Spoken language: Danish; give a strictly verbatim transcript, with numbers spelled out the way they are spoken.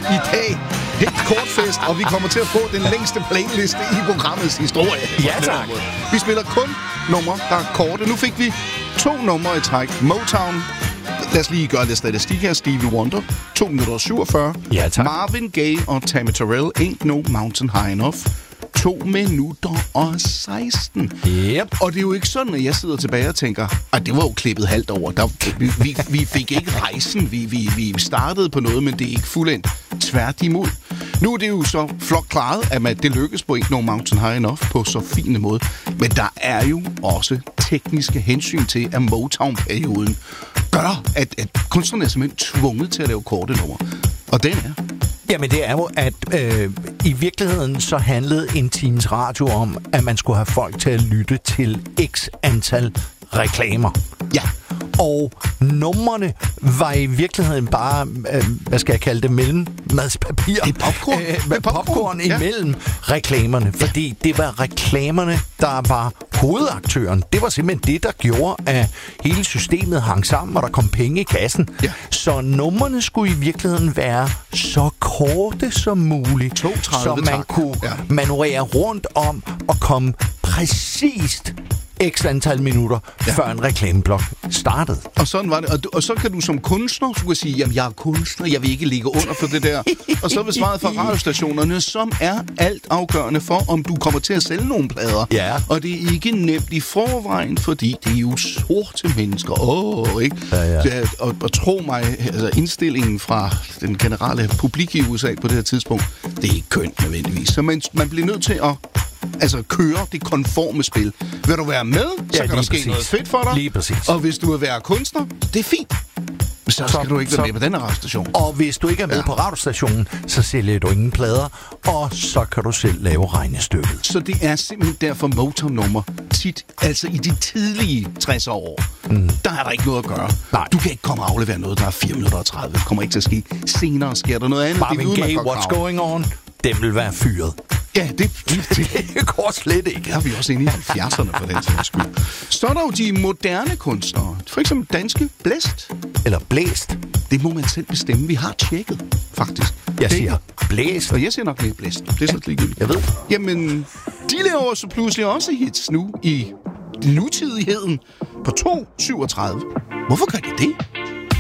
i dag. Helt kortfest, og vi kommer til at få den længste playliste i programmets historie. Ja, tak. Vi spiller kun numre, der er korte. Nu fik vi to numre i træk. Motown. Lad os lige gøre lidt statistik her. Stevie Wonder, to minutter og syvogfyrre. Ja, tak. Marvin Gaye og Tammy Terrell, Ain't No Mountain High Enough. to minutter og seksten. Yep. Og det er jo ikke sådan, at jeg sidder tilbage og tænker, at det var jo klippet halvt over. Der, vi, vi, vi fik ikke rejsen. Vi, vi, vi startede på noget, men det er ikke fuldendt. Tværtimod. Nu er det jo så flot klaret, at man, det lykkes på Ain't No Mountain High Enough på så fin en måde. Men der er jo også tekniske hensyn til, at Motown-perioden gør, at, at kunstnerne er simpelthen tvunget til at lave korte numre. Og den er... Jamen det er jo, at øh, i virkeligheden så handlede en times radio om, at man skulle have folk til at lytte til x antal reklamer. Ja. Og numrene var i virkeligheden bare, øh, hvad skal jeg kalde det, mellemmadspapir. Det er popcorn. Øh, det er popcorn, popcorn imellem ja. reklamerne. Fordi ja. det var reklamerne, der var hovedaktøren. Det var simpelthen det, der gjorde, at hele systemet hang sammen, og der kom penge i kassen. Ja. Så numrene skulle i virkeligheden være så korte som muligt, så man tak. kunne ja. manøvrere rundt om og komme præcist x antal minutter, ja. før en reklameblok startede. Og sådan var det. Og, og så kan du som kunstner, du kan sige, jamen jeg er kunstner, jeg vil ikke ligge under for det der. Og så vil svaret fra radiostationerne, som er alt afgørende for, om du kommer til at sælge nogle plader. Ja. Og det er ikke nemt i forvejen, fordi det er jo sorte mennesker. Åh, oh, ikke? Ja, ja. Det, og, og tro mig, altså indstillingen fra den generelle publik i U S A på det her tidspunkt, det er ikke kønt nødvendigvis. Så man, man bliver nødt til at altså køre det konforme spil. Vil du være med, så ja, kan der ske præcis. noget fedt for dig. Lige præcis. Og hvis du vil være kunstner, det er fint. Så skal så, du ikke være så, med på den radiostation. Og hvis du ikke er med ja. på radiostationen, så sælger du ingen plader, og så kan du selv lave regnestykket. Så det er simpelthen derfor Motown-nummer tit, altså i de tidlige tresserne år, mm. der er der ikke noget at gøre. Nej. Du kan ikke komme og aflevere noget, der er fire minutter og tredive. Det kommer ikke til at ske. Senere sker der noget andet. Marvin Gaye, What's Going On, den vil være fyret. Ja, det, det, det, det går slet ikke. Det har vi også inde i halvfjerdserne for den sags skyld. Så er der jo de moderne kunstnere. For eksempel danske Blæst. Eller Blæst. Det må man selv bestemme. Vi har tjekket, faktisk. Jeg siger Blæst. Og jeg siger nok mere Blæst. Det er så ligegyldigt. Jeg ved. Jamen, de laver så pludselig også hits nu i nutidigheden på to syvogtredive. Hvorfor gør de det?